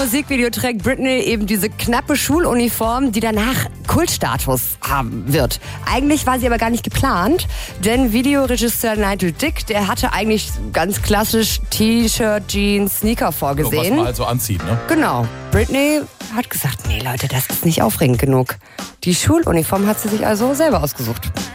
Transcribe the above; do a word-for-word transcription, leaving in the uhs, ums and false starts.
Musikvideo trägt Britney eben diese knappe Schuluniform, die danach Kultstatus haben wird. Eigentlich war sie aber gar nicht geplant, denn Videoregisseur Nigel Dick, der hatte eigentlich ganz klassisch T-Shirt, Jeans, Sneaker vorgesehen. So, was man halt so anzieht, ne? Genau. Britney hat gesagt, nee Leute, das ist nicht aufregend genug. Die Schuluniform hat sie sich also selber ausgesucht.